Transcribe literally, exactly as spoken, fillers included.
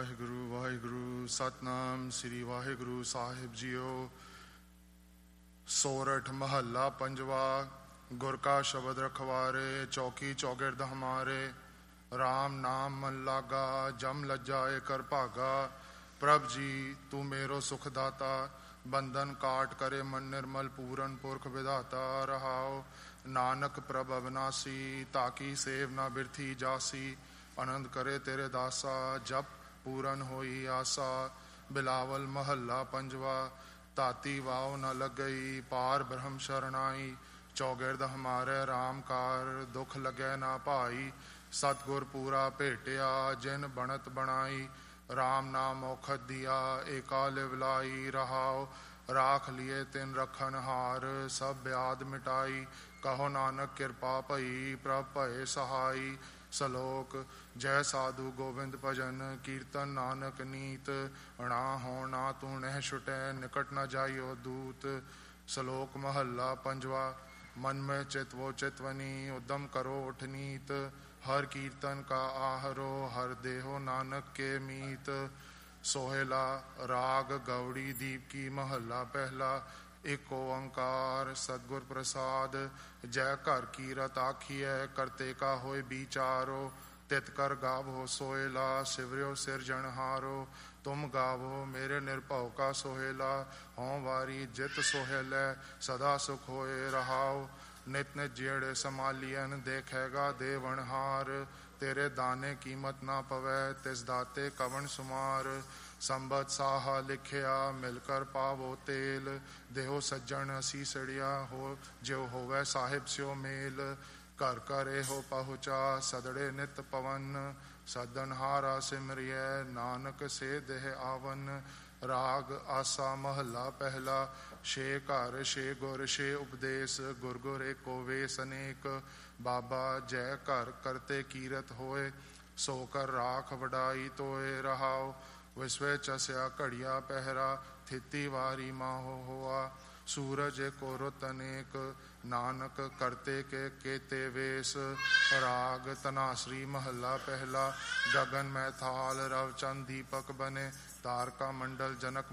ਵਾਹਿਗੁਰੂ ਵਾਹਿਗੁਰੂ ਸਤਨਾਮ ਸ੍ਰੀ ਵਾਹਿਗੁਰੂ ਸਾਹਿਬ JIO. Sorath महला पंजवा। गुर का शब्द रखवारे चौकी चौगिरद हमारे। राम नाम मन लागा जम लज्जाए कर भागा। प्रभ जी तू मेरो सुख दाता बंधन काट करे मन निर्मल पूरन पुरख विधाता। रहाओ नानक प्रभ अविनाशी ताकि सेव ना बिरथी जासी। आनंद करे तेरे दासा जप पूरन होई आसा। बिलावल महला पंजवा। ताती वाव न लग गई पार ब्रह्म शरणाई। चौगिरद हमारे राम कार दुख लगे ना भाई। सतगुर पूरा भेटिया जिन बनत बनाई। राम नाम औखद दिया एका लिवलाई। रहाओ राख लिए तिन रखन हार सब ब्याद मिटाई। कहो नानक कृपा भई प्रभ भय सहाई। सलोक जय साधु गोविंद भजन कीर्तन नानक नीत। अणा हो ना तू नह छुटै निकट न जाइयो दूत। सलोक महला पंजवा। मन में चित वो चितवनी उद्यम करो उठनीत। हर कीर्तन का आहरो हर देहो नानक के मीत। सोहेला राग गौड़ी दीप की महला पहला। एक ओंकार सतगुर प्रसाद जय घर कीरत आखिए करते का होए बिचारो। तित कर गावो सोहेला सिवरियो सिरजनहारो। तुम गावो मेरे निर्भव का सोहेला। हों वारी जित सोहेलै सदा सुख होए। रहाओ नित नित जेड़े समालियन देखेगा देवनहार। तेरे दाने कीमत ना पवै तिस दाते कवन सुमार। संबत साहा लिखिया मिलकर पावो तेल। देहो सज्जन सीसड़िया हो जो होवै साहिब स्यो मेल। घर कर एहो पहुँचा सदड़े नित पवन। सदनहारा सिमरिय नानक से देह आवन। राग आसा महला पहला। शे घर शे गुर शे उपदेश गुर गुर एको वेस अनेक। बाबा जय घर करते कीरत होए सो कर राख वडाई तोए। रहाओ विश्व चस्या घड़िया पहरा थिति वारी माहो होआ। सूरज को रुत अनेक नानक करते के केते वेश। राग तनाश्री महला पहला। गगन में थाल रवचंद दीपक बने तारका मंडल जनक